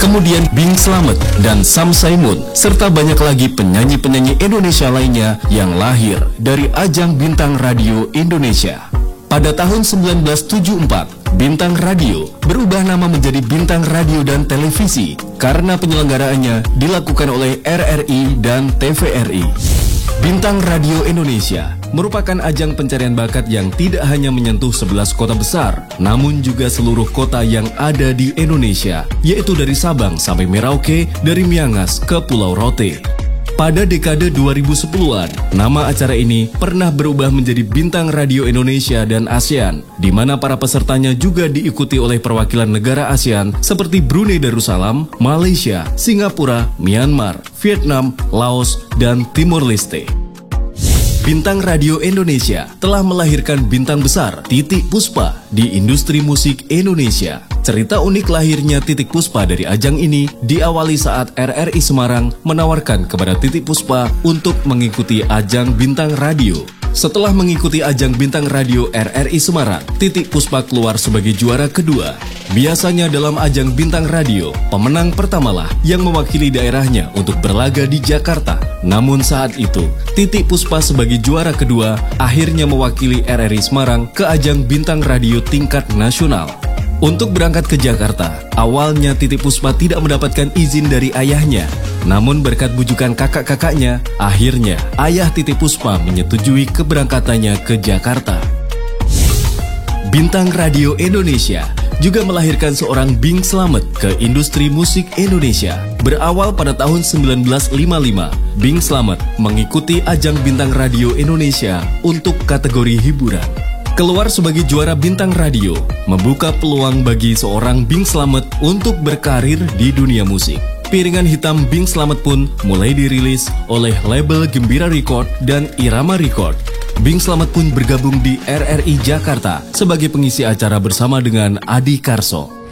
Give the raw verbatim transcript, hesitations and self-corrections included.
kemudian Bing Slamet dan Sam Saimut, serta banyak lagi penyanyi-penyanyi Indonesia lainnya yang lahir dari ajang Bintang Radio Indonesia. Pada tahun seribu sembilan ratus tujuh puluh empat, Bintang Radio berubah nama menjadi Bintang Radio dan Televisi karena penyelenggaraannya dilakukan oleh R R I dan T V R I. Bintang Radio Indonesia merupakan ajang pencarian bakat yang tidak hanya menyentuh sebelas kota besar, namun juga seluruh kota yang ada di Indonesia, yaitu dari Sabang sampai Merauke, dari Miangas ke Pulau Rote. Pada dekade dua ribu sepuluhan, nama acara ini pernah berubah menjadi Bintang Radio Indonesia dan ASEAN, di mana para pesertanya juga diikuti oleh perwakilan negara ASEAN seperti Brunei Darussalam, Malaysia, Singapura, Myanmar, Vietnam, Laos, dan Timor Leste. Bintang Radio Indonesia telah melahirkan bintang besar Titik Puspa di industri musik Indonesia. Cerita unik lahirnya Titik Puspa dari ajang ini diawali saat R R I Semarang menawarkan kepada Titik Puspa untuk mengikuti ajang Bintang Radio. Setelah mengikuti ajang Bintang Radio R R I Semarang, Titik Puspa keluar sebagai juara kedua. Biasanya dalam ajang Bintang Radio, pemenang pertamalah yang mewakili daerahnya untuk berlaga di Jakarta. Namun saat itu, Titik Puspa sebagai juara kedua akhirnya mewakili R R I Semarang ke ajang Bintang Radio tingkat nasional. Untuk berangkat ke Jakarta, awalnya Titik Puspa tidak mendapatkan izin dari ayahnya. Namun berkat bujukan kakak-kakaknya, akhirnya ayah Titik Puspa menyetujui keberangkatannya ke Jakarta. Bintang Radio Indonesia juga melahirkan seorang Bing Slamet ke industri musik Indonesia. Berawal pada tahun seribu sembilan ratus lima puluh lima, Bing Slamet mengikuti ajang Bintang Radio Indonesia untuk kategori hiburan. Keluar sebagai juara Bintang Radio, membuka peluang bagi seorang Bing Slamet untuk berkarir di dunia musik. Piringan hitam Bing Slamet pun mulai dirilis oleh label Gembira Record dan Irama Record. Bing Slamet pun bergabung di R R I Jakarta sebagai pengisi acara bersama dengan Adi Karso.